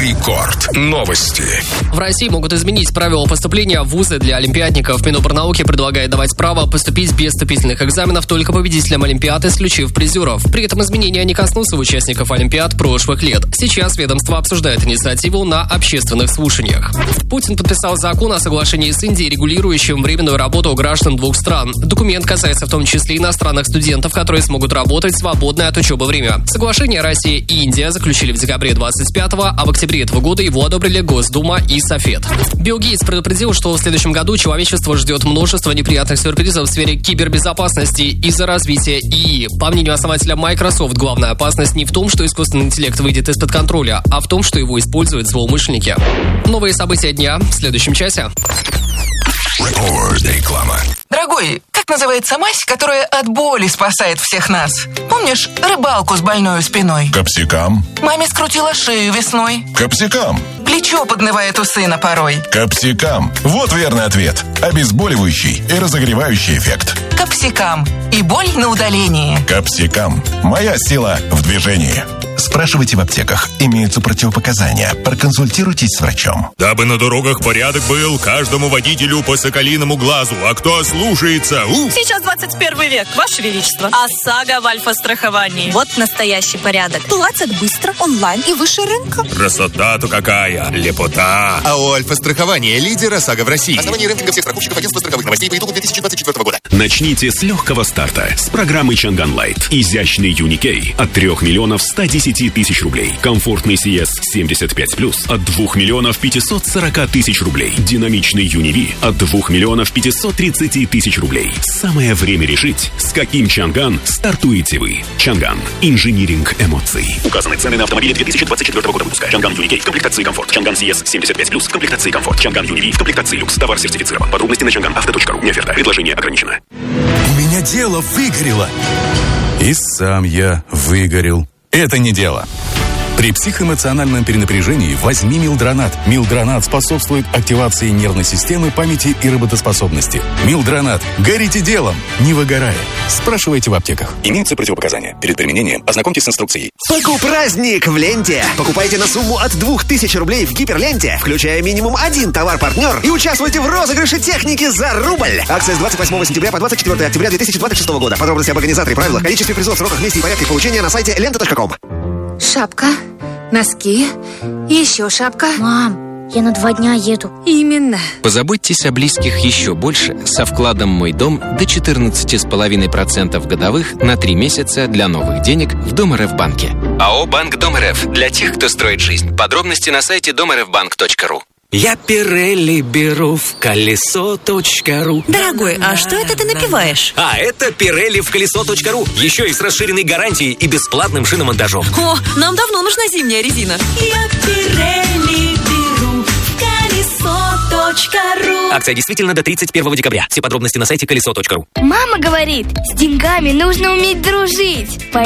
Рекорд. Новости. В России могут изменить правила поступления в вузы для олимпиадников. Минобрнауки предлагает давать право поступить без вступительных экзаменов только победителям олимпиад, исключив призеров. При этом изменения не коснутся участников олимпиад прошлых лет. Сейчас ведомство обсуждает инициативу на общественных слушаниях. Путин подписал закон о соглашении с Индией, регулирующим временную работу граждан двух стран. Документ касается в том числе иностранных студентов, которые смогут работать в свободное от учебы время. Соглашение Россия и Индия заключили в декабре 25-го, а в октябре этого года его одобрили Госдума и Совет. Билл Гейтс предупредил, что в следующем году человечество ждет множество неприятных сюрпризов в сфере кибербезопасности из-за развития ИИ. По мнению основателя Microsoft, главная опасность не в том, что искусственный интеллект выйдет из-под контроля, а в том, что его используют злоумышленники. Новые события дня в следующем часе. Реклама. Дорогой, как называется мазь, которая от боли спасает всех нас? Помнишь рыбалку с больной спиной? Капсикам. Маме скрутила шею весной. Капсикам. Плечо поднывает у сына порой. Капсикам. Вот верный ответ. Обезболивающий и разогревающий эффект. Капсикам. И боль на удалении. Капсикам. Моя сила в движении. Спрашивайте в аптеках. Имеются противопоказания. Проконсультируйтесь с врачом. Дабы на дорогах порядок был, каждому водителю по соколиному глазу. А кто слушается? Сейчас 21 век, Ваше Величество. ОСАГО в альфа-страховании. Вот настоящий порядок. Платят быстро, онлайн и выше рынка. Красота-то какая! Лепота! АО «Альфа-страхование» — лидер ОСАГО в России. Основание рейтинга всех страховщиков агентства страховых новостей по итогу 2024 года. Начните с легкого старта с программы Чанган Лайт. Изящный Юникей от 3 миллионов 110 тысяч рублей. Комфортный CS 75+, от 2 миллионов 540 тысяч рублей. Динамичный Юниви от 2 миллионов 530 тысяч рублей. Самое время решить, с каким Чанган стартуете вы. Чанган. Инжиниринг эмоций. Указаны цены на автомобили 2024 года выпуска. Чанган Юникей в комплектации комфорт. Чанган CS 75+, в комплектации комфорт. Чанган Юниви в комплектации люкс. Товар сертифицирован. Подробности на changanавто.ру. Не оферта. Предложение ограничено. У меня дело выгорело. И сам я выгорел. Это не дело. При психоэмоциональном перенапряжении возьми Милдронат. Милдронат способствует активации нервной системы, памяти и работоспособности. Милдронат. Горите делом, не выгорая. Спрашивайте в аптеках. Имеются противопоказания. Перед применением ознакомьтесь с инструкцией. Праздник в ленте. Покупайте на сумму от 2000 рублей в гиперленте, включая минимум один товар-партнер, и участвуйте в розыгрыше техники за рубль. Акция с 28 сентября по 24 октября 2026 года. Подробности об организаторе, правилах, количестве призов, сроках, месте и порядке получения на сайте lenta.com. Шапка, носки, еще шапка. Мам, я на 2 дня еду. Именно. Позаботьтесь о близких еще больше со вкладом «Мой дом» до 14,5% годовых на 3 месяца для новых денег в Дом.РФ-банке. АО «Банк Дом.РФ» для тех, кто строит жизнь. Подробности на сайте domrfbank.ru. Я Пирелли беру в колесо.ру. Дорогой, а что это ты напиваешь? А это Пирелли в колесо.ру. Еще и с расширенной гарантией и бесплатным шиномонтажом. О, нам давно нужна зимняя резина. Я Пирелли беру в колесо.ру. Акция действительно до 31 декабря. Все подробности на сайте колесо.ру. Мама говорит, с деньгами нужно уметь дружить.